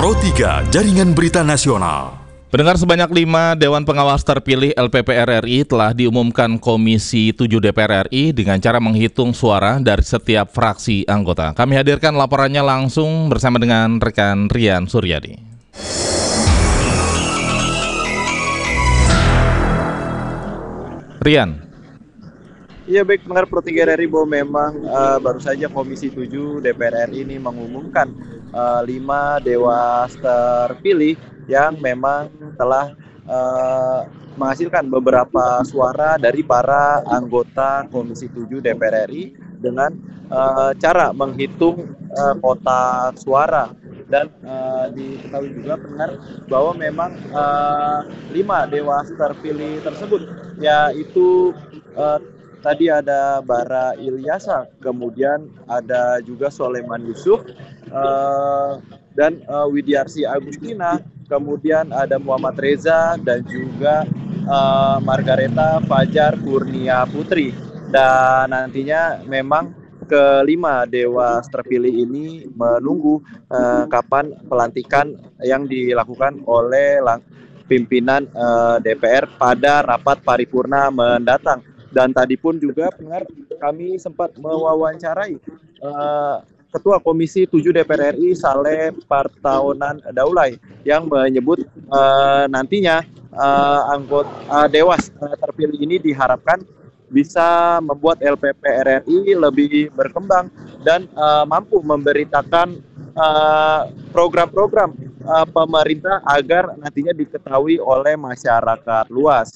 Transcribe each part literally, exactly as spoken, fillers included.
Pro tiga Jaringan Berita Nasional. Pendengar, sebanyak lima Dewan Pengawas terpilih L P P R R I telah diumumkan Komisi tujuh D P R R I dengan cara menghitung suara dari setiap fraksi anggota. Kami hadirkan laporannya langsung bersama dengan rekan Rian Suryadi. Rian. Iya baik, pendengar Pro tiga R R I, bahwa memang uh, baru saja Komisi tujuh D P R R I ini mengumumkan uh, lima dewas terpilih yang memang telah uh, menghasilkan beberapa suara dari para anggota Komisi tujuh D P R R I dengan uh, cara menghitung uh, kotak suara. Dan uh, diketahui juga pendengar bahwa memang uh, lima dewas terpilih tersebut yaitu uh, tadi ada Bara Ilyasa, kemudian ada juga Soleman Yusuf, uh, dan uh, Widiarsi Agustina, kemudian ada Muhammad Reza, dan juga uh, Margareta Fajar Kurnia Putri. Dan nantinya memang kelima dewas terpilih ini menunggu uh, kapan pelantikan yang dilakukan oleh lang- pimpinan uh, D P R pada rapat paripurna mendatang. Dan tadi pun juga pendengar kami sempat mewawancarai uh, Ketua Komisi tujuh D P R R I Saleh Partaunan Daulay yang menyebut uh, nantinya uh, anggota uh, dewas uh, terpilih ini diharapkan bisa membuat L P P R R I lebih berkembang dan uh, mampu memberitakan uh, program-program uh, pemerintah agar nantinya diketahui oleh masyarakat luas.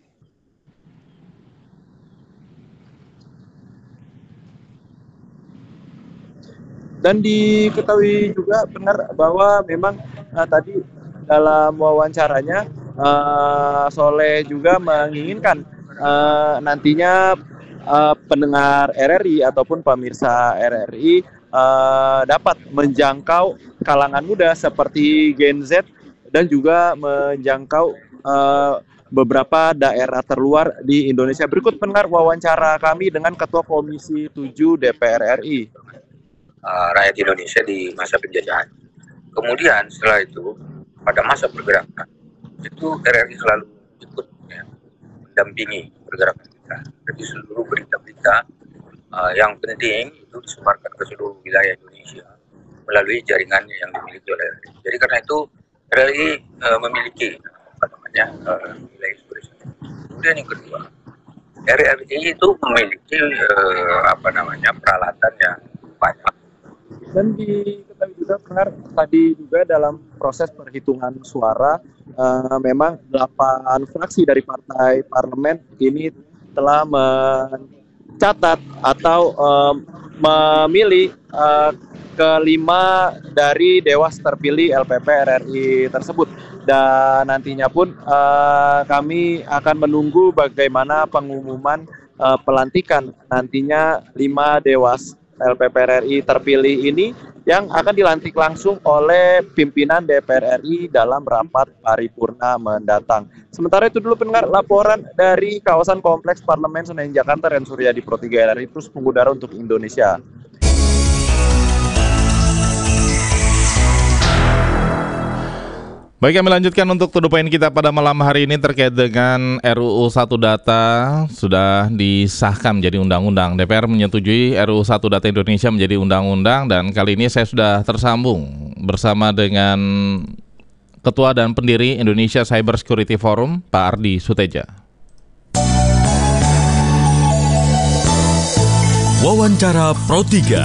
Dan diketahui juga benar bahwa memang uh, tadi dalam wawancaranya uh, Soleh juga menginginkan uh, nantinya uh, pendengar R R I ataupun pemirsa R R I uh, dapat menjangkau kalangan muda seperti Gen Z dan juga menjangkau uh, beberapa daerah terluar di Indonesia. Berikut pendengar wawancara kami dengan Ketua Komisi tujuh D P R R I. Uh, rakyat Indonesia di masa penjajahan. Kemudian setelah itu pada masa pergerakan itu R R I selalu ikut ya, mendampingi pergerakan kita. Jadi seluruh berita-berita uh, yang penting itu disebarkan ke seluruh wilayah Indonesia melalui jaringannya yang dimiliki oleh R R I. Jadi karena itu R R I uh, memiliki apa namanya uh, wilayah ekspresi. Kemudian yang kedua, R R I itu memiliki uh, apa namanya peralatan yang banyak. Dan diketahui juga benar tadi juga dalam proses perhitungan suara uh, memang delapan fraksi dari partai parlemen ini telah mencatat atau um, memilih uh, kelima dari dewas terpilih L P P R R I tersebut. Dan nantinya pun uh, kami akan menunggu bagaimana pengumuman uh, pelantikan nantinya lima dewas L P P R R I terpilih ini yang akan dilantik langsung oleh pimpinan D P R R I dalam rapat paripurna mendatang. Sementara itu dulu pendengar laporan dari kawasan Kompleks Parlemen Senayan Jakarta, Rian Suryadi, Pro tiga R R I terus mengudara untuk Indonesia. Baik, kami lanjutkan untuk to the point kita pada malam hari ini terkait dengan R U U satu Data sudah disahkan menjadi undang-undang. D P R menyetujui R U U satu Data Indonesia menjadi undang-undang dan kali ini saya sudah tersambung bersama dengan Ketua dan Pendiri Indonesia Cyber Security Forum, Pak Ardi Suteja. Wawancara Pro tiga.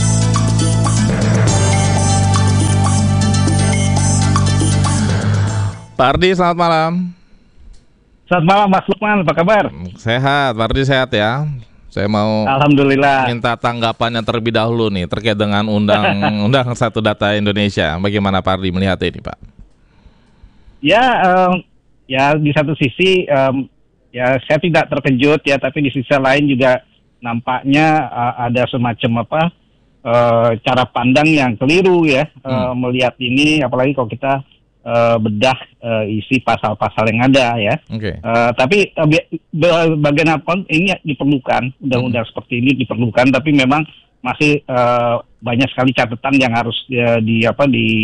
Pak Ardi, selamat malam. Selamat malam Mas Lukman, apa kabar? Sehat, Pak Ardi sehat ya. Saya mau Alhamdulillah minta tanggapannya terlebih dahulu nih terkait dengan Undang-Undang Satu Data Indonesia. Bagaimana Pak Ardi melihat ini, Pak? Ya, um, ya di satu sisi um, ya saya tidak terkejut ya, tapi di sisi lain juga nampaknya uh, ada semacam apa uh, cara pandang yang keliru ya hmm. uh, melihat ini, apalagi kalau kita Uh, bedah uh, isi pasal-pasal yang ada ya. Okay. Uh, tapi uh, bagaimanapun ini diperlukan, undang-undang hmm. seperti ini diperlukan, tapi memang masih uh, banyak sekali catatan yang harus uh, di apa di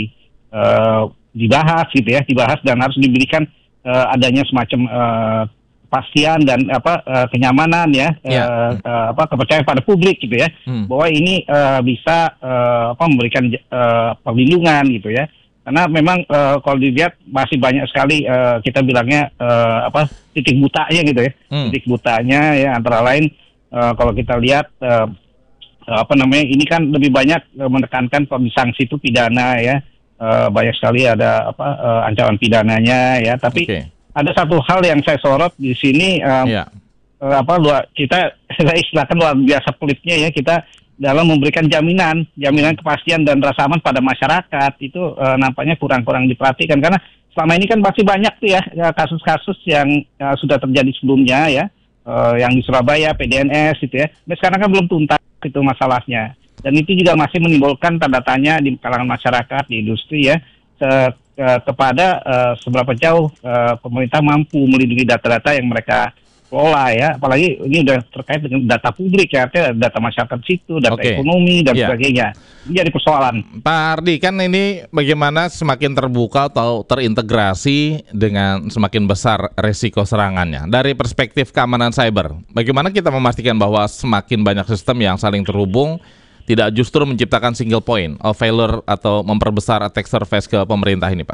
uh, dibahas gitu ya, dibahas dan harus diberikan uh, adanya semacam uh, kepastian dan apa uh, kenyamanan ya, Ya. uh, uh, apa kepercayaan pada publik gitu ya, Hmm. bahwa ini uh, bisa uh, apa memberikan uh, perlindungan gitu ya. Karena memang uh, kalau dilihat masih banyak sekali uh, kita bilangnya uh, apa titik butanya gitu ya, Hmm. titik butanya ya antara lain uh, kalau kita lihat uh, apa namanya ini kan lebih banyak uh, menekankan kalau sanksi itu pidana ya, uh, banyak sekali ada apa uh, ancaman pidananya ya, tapi Oke. ada satu hal yang saya sorot di sini um, Ya. eh, apa luar kita saya istilahkan luar biasa pelitnya ya kita dalam memberikan jaminan jaminan kepastian dan rasa aman pada masyarakat itu eh, nampaknya kurang-kurang diperhatikan karena selama ini kan masih banyak tuh ya ya, kasus-kasus yang eh, sudah terjadi sebelumnya ya, eh, yang di Surabaya P D N S gitu ya, tapi sekarang kan belum tuntas itu masalahnya dan itu juga masih menimbulkan tanda tanya di kalangan masyarakat di industri ya se- ke- kepada uh, seberapa jauh uh, pemerintah mampu melindungi data-data yang mereka kelola ya, apalagi ini udah terkait dengan data publik ya, artinya data masyarakat situ, data Oke. ekonomi dan Iya. sebagainya. Ini jadi persoalan. Pak Ardi, kan ini bagaimana semakin terbuka atau terintegrasi dengan semakin besar resiko serangannya. Dari perspektif keamanan cyber, bagaimana kita memastikan bahwa semakin banyak sistem yang saling terhubung tidak justru menciptakan single point of failure atau memperbesar attack surface ke pemerintah ini, Pak?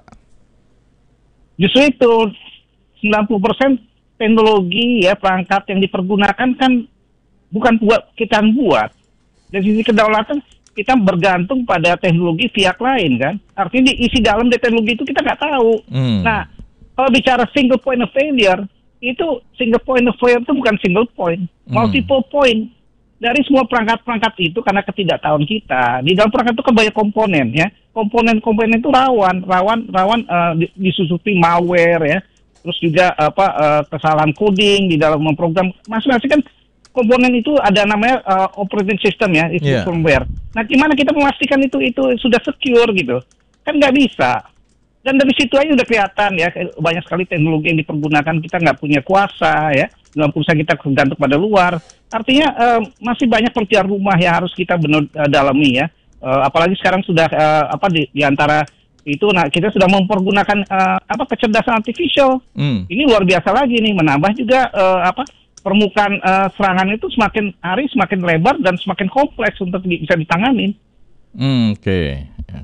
Justru itu sembilan puluh persen teknologi ya perangkat yang dipergunakan kan bukan buat kita yang buat. Dari sisi kedaulatan kita bergantung pada teknologi pihak lain kan. Artinya di isi dalam dari teknologi itu kita nggak tahu. Hmm. Nah, kalau bicara single point of failure, itu single point of failure itu bukan single point, Hmm. multiple point. Dari semua perangkat-perangkat itu karena ketidaktahuan kita, di dalam perangkat itu kan banyak komponen ya. Komponen-komponen itu rawan, rawan, rawan uh, disusupi malware ya. Terus juga apa uh, kesalahan coding di dalam memprogram. Masing-masing kan komponen itu ada namanya uh, operating system ya, itu Yeah. firmware. Nah, gimana kita memastikan itu itu sudah secure gitu? Kan nggak bisa. Dan dari situ aja udah kelihatan ya, banyak sekali teknologi yang dipergunakan kita nggak punya kuasa ya, dalam perusahaan kita tergantung pada luar. Artinya eh, masih banyak pekerjaan rumah yang harus kita benar eh, dalami ya. Eh, apalagi sekarang sudah eh, apa di, di antara itu, nah kita sudah mempergunakan eh, apa kecerdasan artificial. Hmm. Ini luar biasa lagi nih, menambah juga eh, apa permukaan eh, serangan itu semakin hari semakin lebar dan semakin kompleks untuk di, bisa ditanganin. Hmm, Oke. Ya.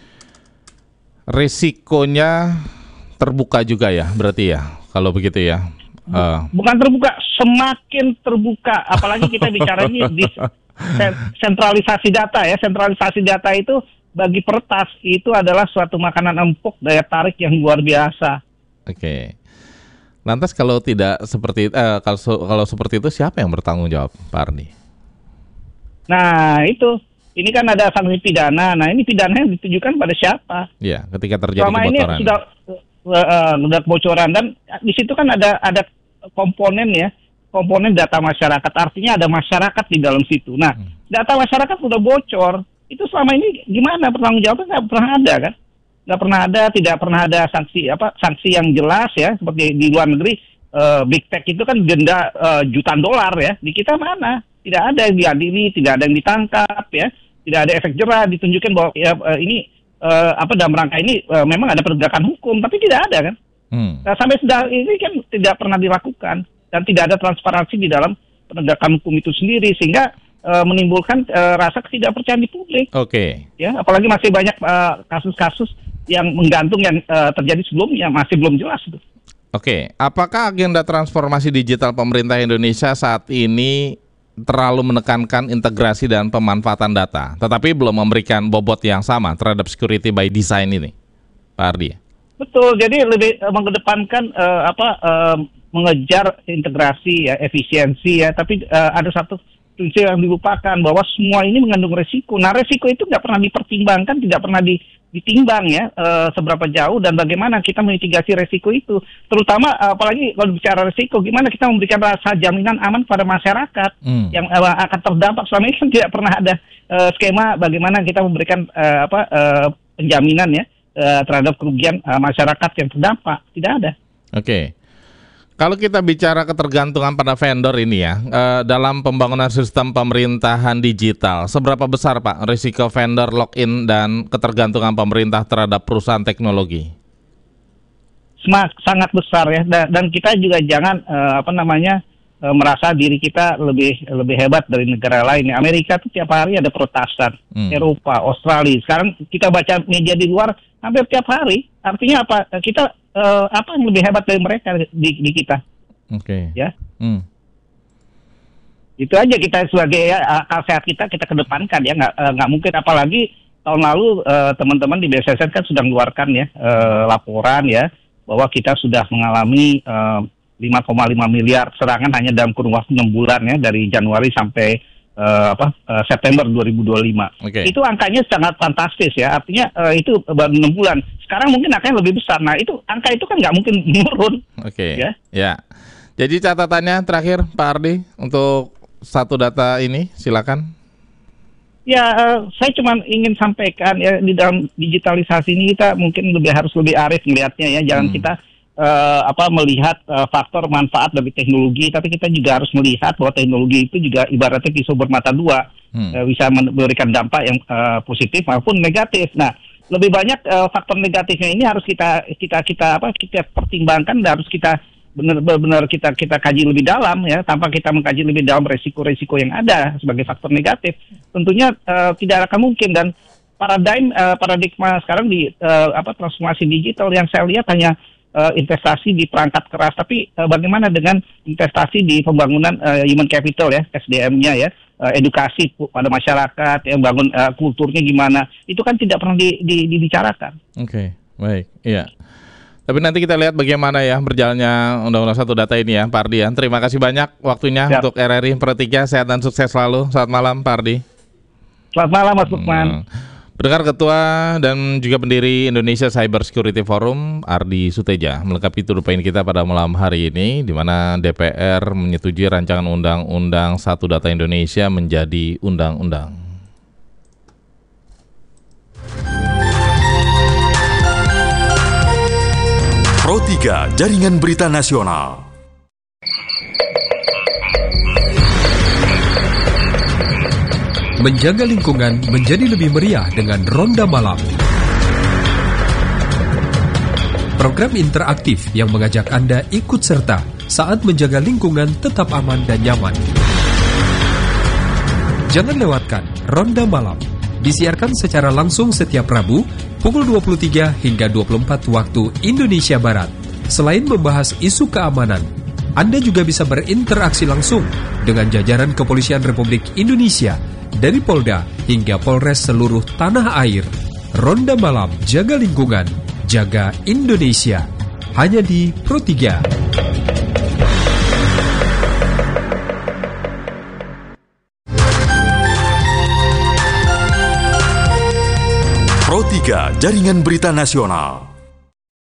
Risikonya terbuka juga ya, berarti ya, kalau begitu ya. Eh, Bukan terbuka, semakin terbuka. Apalagi kita bicara ini di sen- sentralisasi data ya. Sentralisasi data itu bagi peretas itu adalah suatu makanan empuk, daya tarik yang luar biasa. Oke. Lantas kalau tidak seperti eh, kalau kalau seperti itu siapa yang bertanggung jawab, Pak Ardi? Nah itu, ini kan ada sanksi pidana. Nah ini pidana yang ditujukan pada siapa? Ya, ketika terjadi Selama ini kebocoran. sudah uh, sudah kebocoran dan di situ kan ada ada komponen ya, komponen data masyarakat. Artinya ada masyarakat di dalam situ. Nah, data masyarakat sudah bocor. Itu selama ini gimana pertanggungjawabannya? Nggak pernah ada kan? Nggak pernah ada, tidak pernah ada sanksi apa sanksi yang jelas ya, seperti di luar negeri uh, big tech itu kan denda uh, jutaan dolar ya. Di kita mana? Tidak ada yang diadili, tidak ada yang ditangkap ya, tidak ada efek jerah ditunjukkan bahwa ya, uh, ini uh, apa dalam rangka ini uh, memang ada penegakan hukum, tapi tidak ada kan? Hmm. Nah, sampai sejauh ini kan tidak pernah dilakukan dan tidak ada transparansi di dalam penegakan hukum itu sendiri sehingga uh, menimbulkan uh, rasa ketidakpercayaan di publik. Oke. Ya, apalagi masih banyak uh, kasus-kasus yang menggantung yang uh, terjadi sebelumnya masih belum jelas itu. Oke, apakah agenda transformasi digital pemerintah Indonesia saat ini terlalu menekankan integrasi dan pemanfaatan data, tetapi belum memberikan bobot yang sama terhadap security by design ini, Pak Ardi? Betul, jadi lebih uh, mengedepankan uh, apa uh, mengejar integrasi ya, efisiensi ya, tapi uh, ada satu prinsip yang dilupakan bahwa semua ini mengandung resiko. Nah, resiko itu nggak pernah dipertimbangkan, tidak pernah di, ditimbang ya uh, seberapa jauh dan bagaimana kita memitigasi resiko itu. Terutama uh, apalagi kalau bicara resiko, gimana kita memberikan rasa jaminan aman pada masyarakat Hmm. yang uh, akan terdampak. Selama ini kan tidak pernah ada uh, skema bagaimana kita memberikan uh, apa uh, penjaminan ya uh, terhadap kerugian uh, masyarakat yang terdampak. Tidak ada. Oke. Kalau kita bicara ketergantungan pada vendor ini ya, eh, dalam pembangunan sistem pemerintahan digital, seberapa besar Pak risiko vendor login dan ketergantungan pemerintah terhadap perusahaan teknologi? Semak, sangat besar ya, dan, dan kita juga jangan eh, apa namanya eh, merasa diri kita lebih lebih hebat dari negara lain. Amerika tuh tiap hari ada peretasan, hmm. Eropa, Australia. Sekarang kita baca media di luar hampir tiap hari. Artinya apa? Kita uh, apa yang lebih hebat dari mereka di, di kita? Oke. Okay. Ya. Hmm. Itu aja kita sebagai ya, akal sehat kita kita kedepankan ya, nggak nggak mungkin, apalagi tahun lalu uh, teman-teman di B S S N kan sudah mengeluarkan ya uh, laporan ya bahwa kita sudah mengalami uh, lima koma lima miliar serangan hanya dalam kurun waktu enam bulan ya, dari Januari sampai Uh, apa uh, September dua ribu dua puluh lima. Okay. Itu angkanya sangat fantastis ya. Artinya uh, itu baru enam bulan. Sekarang mungkin angkanya lebih besar. Nah, itu angka itu kan nggak mungkin menurun. Oke. Okay. Ya. Ya. Jadi catatannya terakhir Pak Ardi untuk satu data ini, silakan. Ya, uh, saya cuma ingin sampaikan ya, di dalam digitalisasi ini kita mungkin lebih harus lebih arif melihatnya ya. Jangan hmm. kita Uh, apa melihat uh, faktor manfaat dari teknologi, tapi kita juga harus melihat bahwa teknologi itu juga ibaratnya pisau bermata dua, hmm. uh, bisa memberikan dampak yang uh, positif maupun negatif. Nah, lebih banyak uh, faktor negatifnya ini harus kita kita kita apa kita pertimbangkan dan harus kita benar-benar kita kita kaji lebih dalam ya, tanpa kita mengkaji lebih dalam resiko-resiko yang ada sebagai faktor negatif. Tentunya uh, tidak akan mungkin, dan paradigm uh, paradigma sekarang di uh, apa transformasi digital yang saya lihat hanya Uh, investasi di perangkat keras, tapi uh, bagaimana dengan investasi di pembangunan uh, human capital ya, S D M-nya ya, uh, edukasi pada masyarakat, yang bangun uh, kulturnya gimana, itu kan tidak pernah di, di, dibicarakan. Oke, okay, baik, iya. Tapi nanti kita lihat bagaimana ya berjalannya Undang-Undang Satu Data ini ya, Pak Ardi ya. Terima kasih banyak waktunya Siap. Untuk R R I Pro tiga, sehat dan sukses selalu. Selamat malam Pak Ardi. Selamat malam Mas Lukman. Hmm. Pendengar, Ketua dan juga pendiri Indonesia Cyber Security Forum, Ardi Suteja, melengkapi tuduh poin kita pada malam hari ini, di mana D P R menyetujui rancangan Undang-Undang Satu Data Indonesia menjadi undang-undang. Pro tiga, Jaringan Berita Nasional. Menjaga lingkungan menjadi lebih meriah dengan Ronda Malam. Program interaktif yang mengajak Anda ikut serta saat menjaga lingkungan tetap aman dan nyaman. Jangan lewatkan Ronda Malam. Disiarkan secara langsung setiap Rabu pukul dua puluh tiga hingga dua puluh empat waktu Indonesia Barat. Selain membahas isu keamanan, Anda juga bisa berinteraksi langsung dengan jajaran Kepolisian Republik Indonesia dari Polda hingga Polres seluruh tanah air. Ronda Malam, jaga lingkungan, jaga Indonesia. Hanya di Pro tiga. Pro tiga, Jaringan Berita Nasional.